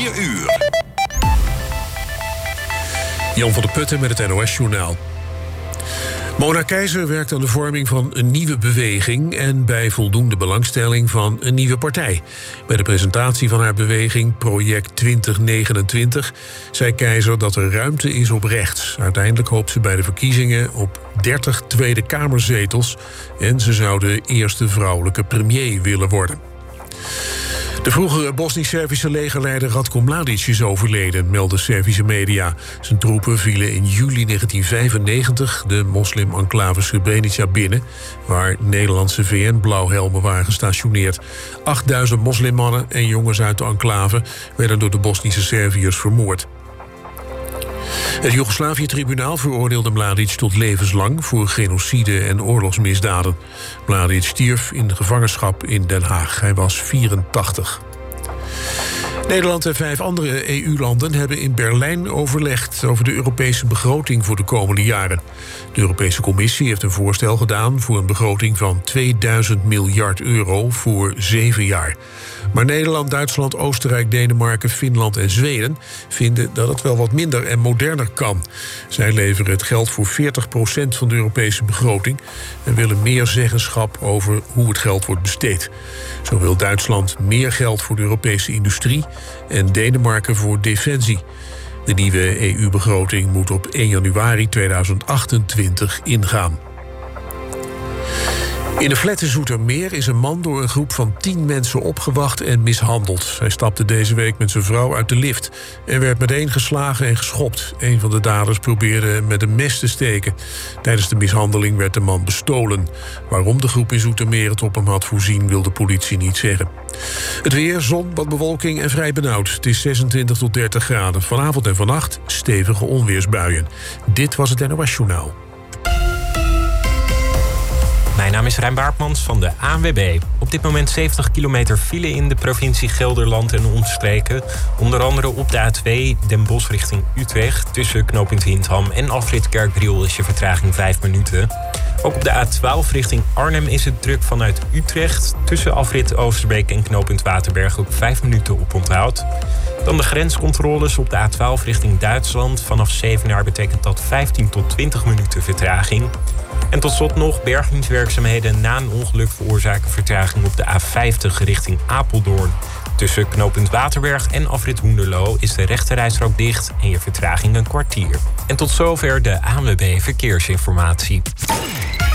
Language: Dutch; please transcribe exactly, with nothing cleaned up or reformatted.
vier uur. Jan van der Putten met het N O S-journaal. Mona Keizer werkt aan de vorming van een nieuwe beweging en bij voldoende belangstelling van een nieuwe partij. Bij de presentatie van haar beweging Project twintig negenentwintig zei Keizer dat er ruimte is op rechts. Uiteindelijk hoopt ze bij de verkiezingen op dertig Tweede Kamerzetels en ze zou de eerste vrouwelijke premier willen worden. De vroegere Bosnisch-Servische legerleider Ratko Mladic is overleden, melden Servische media. Zijn troepen vielen in juli negentien vijfennegentig de moslim-enclave Srebrenica binnen, waar Nederlandse V N-blauwhelmen waren gestationeerd. achtduizend moslimmannen en jongens uit de enclave werden door de Bosnische Serviërs vermoord. Het Joegoslavië-tribunaal veroordeelde Mladic tot levenslang voor genocide en oorlogsmisdaden. Mladic stierf in gevangenschap in Den Haag. Hij was vierentachtig. Nederland en vijf andere E U-landen hebben in Berlijn overlegd over de Europese begroting voor de komende jaren. De Europese Commissie heeft een voorstel gedaan voor een begroting van tweeduizend miljard euro voor zeven jaar. Maar Nederland, Duitsland, Oostenrijk, Denemarken, Finland en Zweden vinden dat het wel wat minder en moderner kan. Zij leveren het geld voor veertig procent van de Europese begroting en willen meer zeggenschap over hoe het geld wordt besteed. Zo wil Duitsland meer geld voor de Europese industrie en Denemarken voor defensie. De nieuwe E U-begroting moet op één januari tweeduizend achtentwintig ingaan. In een flat in Zoetermeer is een man door een groep van tien mensen opgewacht en mishandeld. Hij stapte deze week met zijn vrouw uit de lift en werd meteen geslagen en geschopt. Een van de daders probeerde met een mes te steken. Tijdens de mishandeling werd de man bestolen. Waarom de groep in Zoetermeer het op hem had voorzien, wil de politie niet zeggen. Het weer, zon, wat bewolking en vrij benauwd. Het is zesentwintig tot dertig graden. Vanavond en vannacht stevige onweersbuien. Dit was het N O S-journaal. Mijn naam is Rijn Baartmans van de A N W B. Op dit moment zeventig kilometer file in de provincie Gelderland en omstreken. Onder andere op de A twee Den Bosch richting Utrecht. Tussen knooppunt Windham en afrit Kerkdriel is je vertraging vijf minuten. Ook op de A twaalf richting Arnhem is het druk vanuit Utrecht. Tussen afrit Oosterbeek en knooppunt Waterberg ook vijf minuten op onthoud. Dan de grenscontroles op de A twaalf richting Duitsland. Vanaf Zevenaar betekent dat vijftien tot twintig minuten vertraging. En tot slot nog bergingswerkzaamheden na een ongeluk veroorzaken vertraging op de A vijftig richting Apeldoorn. Tussen knooppunt Waterberg en afrit Hoenderloo is de rechterrijstrook dicht en je vertraging een kwartier. En tot zover de A N W B Verkeersinformatie.